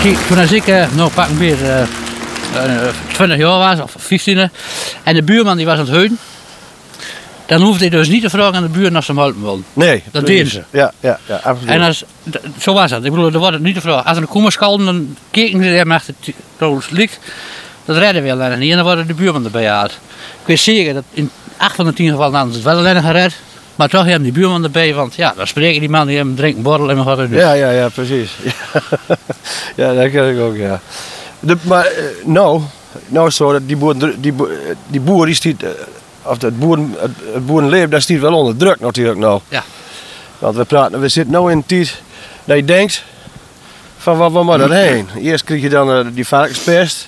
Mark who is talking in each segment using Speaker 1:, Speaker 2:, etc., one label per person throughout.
Speaker 1: Kijk, toen als ik pak een beetje 20 jaar was, of 15, en de buurman die was aan het heunen, dan hoefde hij dus niet te vragen aan de buren of ze hem helpen wilden.
Speaker 2: Nee.
Speaker 1: Dat deden ze.
Speaker 2: Ja, absoluut.
Speaker 1: En zo was dat. Ik bedoel, er wordt het niet te vragen. Als er een komen schalden, dan keken ze er achter het licht. Dat redden we alleen niet en dan worden de buurman erbij gehaald. Ik weet zeker dat in 8 van de 10 gevallen hadden ze het wel alleen gered. Maar toch hebben die buurman erbij, want ja, dan spreken die man die hem drinken borrel en wat er doet.
Speaker 2: Ja, precies. Ja, dat ken ik ook, ja. Maar nou is zo dat die boer die stiet, of het boerenleven, dat stiet wel onder druk natuurlijk nou.
Speaker 1: Ja.
Speaker 2: Want we zitten nu in een tijd dat je denkt van waar moet dat heen? Eerst krijg je dan die varkenspest.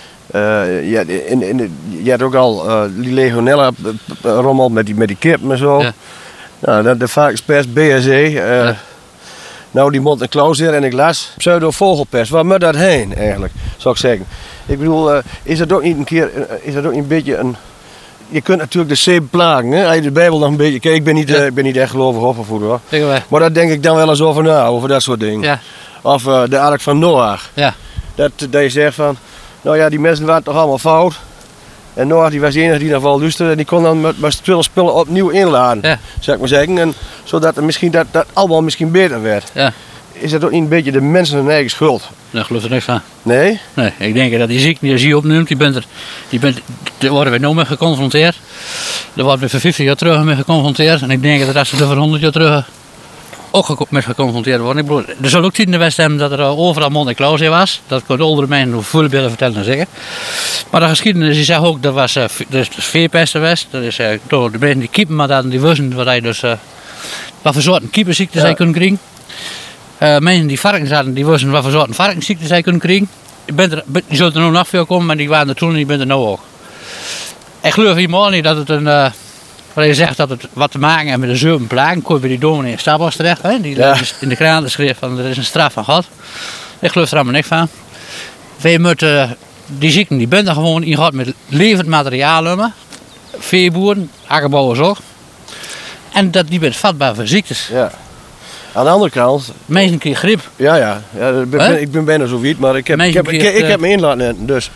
Speaker 2: Je hebt ook al die legionella rommel met die kippen en zo.
Speaker 1: Ja.
Speaker 2: Nou, de varkenspest, BSE.
Speaker 1: Ja.
Speaker 2: Nou, die mond- en klauwzeer en ik las pseudo-vogelpest. Waar moet dat heen eigenlijk, zou ik zeggen? Ik bedoel, is dat ook niet een beetje een... Je kunt natuurlijk de zee beplagen, hè? Als je de Bijbel nog een beetje... Kijk, ik ben niet echt gelovig opgevoed hoor. Maar daar denk ik dan wel eens over na, over dat soort dingen.
Speaker 1: Ja.
Speaker 2: Of de ark van Noach.
Speaker 1: Ja.
Speaker 2: Dat je zegt van, nou ja, die mensen waren toch allemaal fout. En Noach die was de enige die nog wel luisterde en die kon dan met spullen opnieuw inladen, zou ik maar zeggen. En zodat er misschien dat allemaal misschien beter werd.
Speaker 1: Ja.
Speaker 2: Is dat ook niet een beetje de mensen hun eigen schuld?
Speaker 1: Daar geloof ik niks van.
Speaker 2: Nee?
Speaker 1: Nee, ik denk dat die ziekte die je opneemt, daar worden we nu mee geconfronteerd. Daar worden we voor 50 jaar terug mee geconfronteerd. En ik denk dat als we er voor 100 jaar terug ook mee geconfronteerd worden. Ik bedoel, er zal ook zien in de West hebben dat er overal mond- en klauwzeer was. Dat kunnen oudere mensen nog voorbeelden vertellen en zeggen. Maar de geschiedenis die zegt ook, dat is veerpest geweest. Dat is door de mensen die kiepen, maar dat die wisten wat voor soorten kiepenziekten zij kunnen krijgen. Mensen die varkens hadden, die wisten wat voor soorten varkensziekten zij kunnen krijgen. Die zullen er nog veel komen, maar die waren er toen en die bent er nu ook. Ik geloof helemaal niet dat het wat je zegt dat het wat te maken heeft met de 7 plagen. Kom je bij die dominee in Stabos terecht, hè? Die in de krant schreef van er is een straf van God. Ik geloof er allemaal niks van. Wij moeten die ziekten die bent er gewoon in gehad met levend materiaal hebben. Veeboeren, akkerbouwers ook. En dat die bent vatbaar voor ziektes.
Speaker 2: Ja. Aan de andere kant...
Speaker 1: Mensen krijgen griep.
Speaker 2: Ja, ik ben bijna zo wiet, maar ik heb me in laten nemen, dus...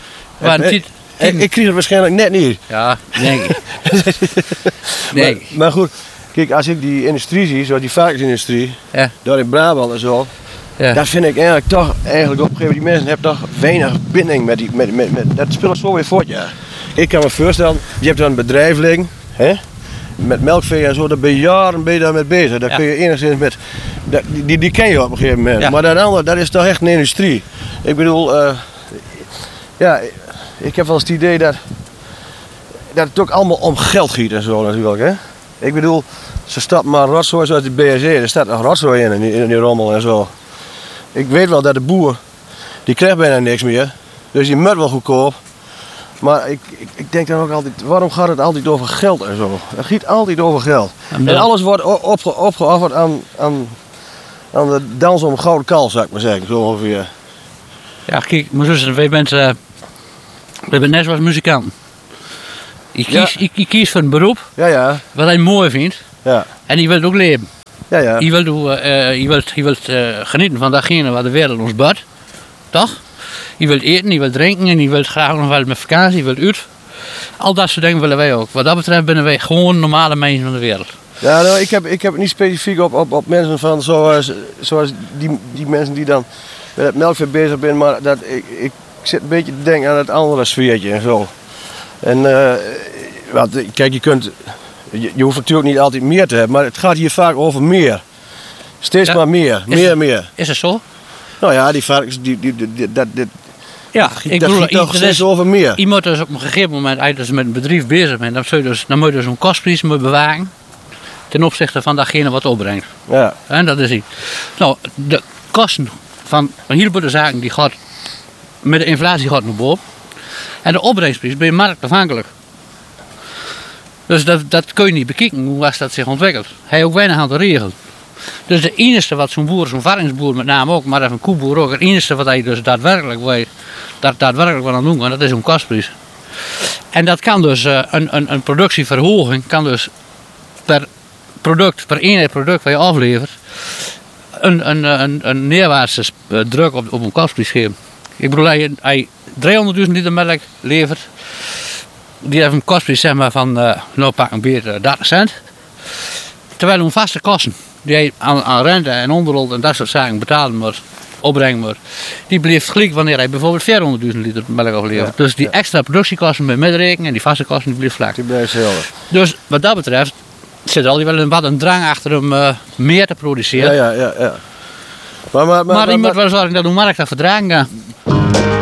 Speaker 2: Ik kreeg het waarschijnlijk net niet.
Speaker 1: Ja, denk ik. Nee.
Speaker 2: Maar goed, kijk, als ik die industrie zie, zoals die varkensindustrie, daar in Brabant en zo, dat vind ik eigenlijk toch, op een gegeven moment, die mensen hebben toch weinig binding met dat speelt zo weer voort, ja. Ik kan me voorstellen, je hebt dan een bedrijf liggen, hè, met melkvee en zo, daar ben je jaren daarmee bezig. Daar kun je enigszins met, die ken je op een gegeven moment. Ja. Maar dat andere, dat is toch echt een industrie. Ik bedoel, ik heb wel eens het idee dat het ook allemaal om geld giet en zo natuurlijk. Hè? Ik bedoel, ze stappen maar rotzooi zoals de BSE, er staat nog rotzooi in die rommel en zo. Ik weet wel dat de boer, die krijgt bijna niks meer, dus die moet wel goedkoop. Maar ik denk dan ook altijd, waarom gaat het altijd over geld en zo? Het gaat altijd over geld. En alles wordt opgeofferd aan de dans om gouden kal, zou ik maar zeggen, zo ongeveer.
Speaker 1: Ja, kijk, mijn zuster, wij bent net zoals muzikant. Je kiest voor een beroep wat hij mooi vindt en je wilt ook leven. Je wilt genieten van datgene wat de wereld ons biedt, toch? Je wilt eten, je wilt drinken en je wilt graag nog wel met vakantie, je wilt uit. Al dat soort dingen willen wij ook. Wat dat betreft ben wij gewoon normale mensen van de wereld.
Speaker 2: Ja, nou, ik heb het niet specifiek op mensen van zoals die mensen die dan met het melkvee bezig zijn, maar ik zit een beetje te denken aan het andere sfeertje en zo. En kijk, je hoeft natuurlijk niet altijd meer te hebben, maar het gaat hier vaak over meer. Steeds maar meer, meer.
Speaker 1: Is het zo?
Speaker 2: Nou ja, die varkens,
Speaker 1: ik bedoel,
Speaker 2: toch steeds over meer.
Speaker 1: Je moet dus op een gegeven moment, als je met een bedrijf bezig bent, dan moet je dus een kostprijs bewaken ten opzichte van datgene wat opbrengt.
Speaker 2: Ja.
Speaker 1: En dat is iets. Nou, de kosten van een heleboel zaken die gaat met de inflatie gaat naar boven. En de opbrengsprijs ben je marktafhankelijk. Dus dat kun je niet bekijken hoe dat zich ontwikkelt. Hij heeft ook weinig aan de regel. Dus de enige wat zo'n varkensboer met name ook, maar even een koeboer ook, het enige wat hij dus daadwerkelijk wil aan doen kan, dat is een kostprijs. En dat kan dus, een productieverhoging kan dus per eenheid product wat je aflevert, een neerwaartse druk op een kostprijs geven. Ik bedoel, hij 300.000 liter melk levert. Die heeft een kostprijs zeg maar, van nou pak een beetje 30 cent. Terwijl een vaste kosten die hij aan rente en onderhoud en dat soort zaken betalen moet, opbrengen moet, die blijft gelijk wanneer hij bijvoorbeeld 400.000 liter melk aflevert.
Speaker 2: Ja,
Speaker 1: Dus die extra productiekosten met medrekenen en die vaste kosten die blijft vlak.
Speaker 2: Die blijft zelf.
Speaker 1: Dus wat dat betreft zit er altijd wel een drang achter hem meer te produceren.
Speaker 2: Ja.
Speaker 1: Maar die moet wel zorgen dat de markt dat verdragen kan.